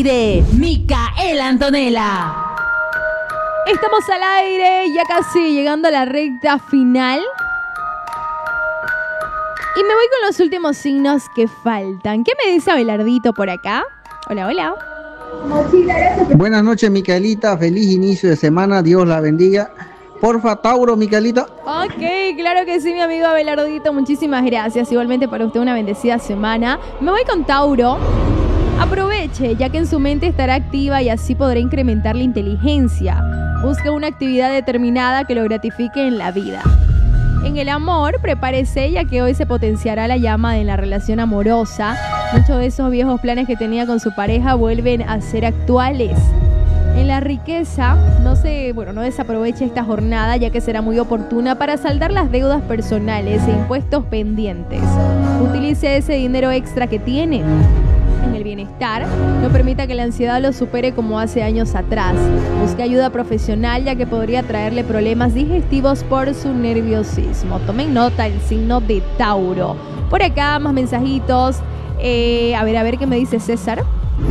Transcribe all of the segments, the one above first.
aire, Micaela Antonella. Estamos al aire, ya casi llegando a la recta final. Y me voy con los últimos signos que faltan. ¿Qué me dice Abelardito por acá? Hola, hola. Buenas noches, Micaelita. Feliz inicio de semana. Dios la bendiga. Porfa, Tauro, Micaelita. Ok, claro que sí, mi amigo Abelardito. Muchísimas gracias. Igualmente para usted una bendecida semana. Me voy con Tauro. Aproveche, ya que en su mente estará activa y así podrá incrementar la inteligencia. Busque una actividad determinada que lo gratifique en la vida. En el amor, prepárese, ya que hoy se potenciará la llama de la relación amorosa. Muchos de esos viejos planes que tenía con su pareja vuelven a ser actuales. En la riqueza, no desaproveche esta jornada, ya que será muy oportuna para saldar las deudas personales e impuestos pendientes. Utilice ese dinero extra que tiene. En el bienestar, no permita que la ansiedad lo supere como hace años atrás. Busque ayuda profesional, ya que podría traerle problemas digestivos por su nerviosismo. Tomen nota, el signo de Tauro. Por acá, más mensajitos. A ver, ¿qué me dice César?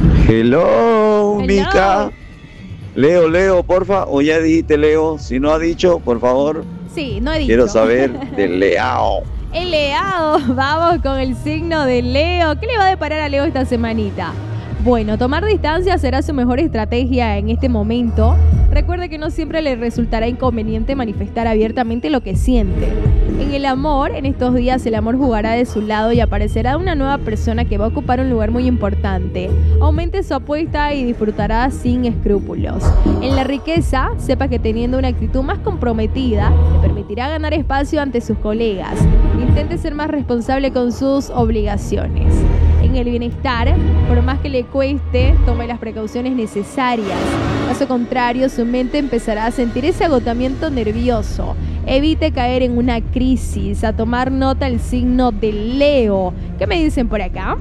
Hello, Mica. Leo, porfa. O ya dijiste Leo. Si no ha dicho, por favor. Sí, no he dicho. Quiero saber del Leao. El Leao, vamos con el signo de Leo. ¿Qué le va a deparar a Leo esta semanita? Bueno, tomar distancia será su mejor estrategia en este momento. Recuerde que no siempre le resultará inconveniente manifestar abiertamente lo que siente. En el amor, en estos días el amor jugará de su lado y aparecerá una nueva persona que va a ocupar un lugar muy importante. Aumente su apuesta y disfrutará sin escrúpulos. En la riqueza, sepa que teniendo una actitud más comprometida, le permitirá ganar espacio ante sus colegas. Intente ser más responsable con sus obligaciones. En el bienestar, por más que le cueste, tome las precauciones necesarias. Caso contrario, su mente empezará a sentir ese agotamiento nervioso. Evite caer en una crisis. A tomar nota el signo de Leo. ¿Qué me dicen por acá?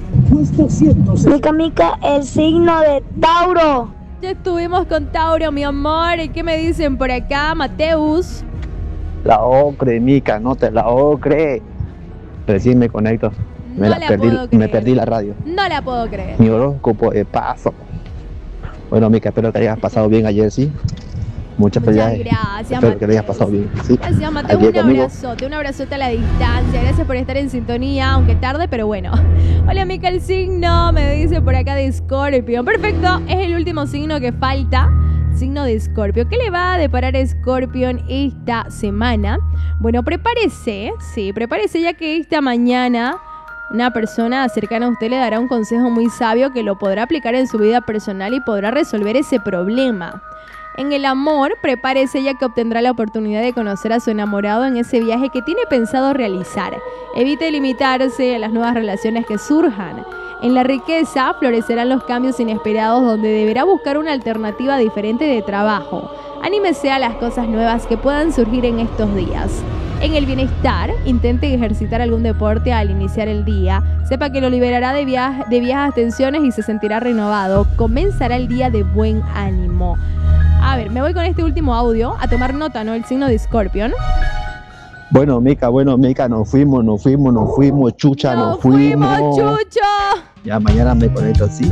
Mica, el signo de Tauro. Ya estuvimos con Tauro, mi amor. ¿Y qué me dicen por acá, Mateus? La ocre, Mica, no te la ocre. Recién me conecto. Me perdí la radio. No la puedo creer. Mi horóscopo de paso. Bueno, Mica, espero que hayas pasado bien ayer, ¿sí? Muchas felicidades. Gracias, espero que le hayas pasado bien, ¿sí? Gracias, Mateo. Un abrazote a la distancia. Gracias por estar en sintonía, aunque tarde, pero bueno. Hola, Mica, el signo, me dice por acá de Escorpio. Perfecto, es el último signo que falta. Signo de Escorpio. ¿Qué le va a deparar a Escorpio esta semana? Bueno, prepárese, ya que esta mañana una persona cercana a usted le dará un consejo muy sabio que lo podrá aplicar en su vida personal y podrá resolver ese problema. En el amor, prepárese ya que obtendrá la oportunidad de conocer a su enamorado en ese viaje que tiene pensado realizar. Evite limitarse a las nuevas relaciones que surjan. En la riqueza, florecerán los cambios inesperados donde deberá buscar una alternativa diferente de trabajo. Anímese a las cosas nuevas que puedan surgir en estos días. En el bienestar, intente ejercitar algún deporte al iniciar el día. Sepa que lo liberará de viejas tensiones y se sentirá renovado. Comenzará el día de buen ánimo. A ver, me voy con este último audio a tomar nota, ¿no? El signo de Scorpion. Bueno, Mica, nos fuimos, chucha, nos fuimos. Chucho. Ya mañana me conecto, sí.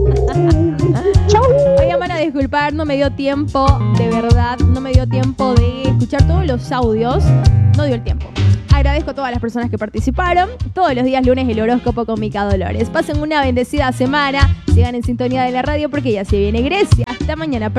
Oigan, van a disculpar, no me dio tiempo, de verdad, no me dio tiempo de escuchar todos los audios. No dio el tiempo. Agradezco a todas las personas que participaron. Todos los días lunes el horóscopo con Mica Dolores. Pasen una bendecida semana. Sigan en sintonía de la radio porque ya se viene Grecia. Hasta mañana.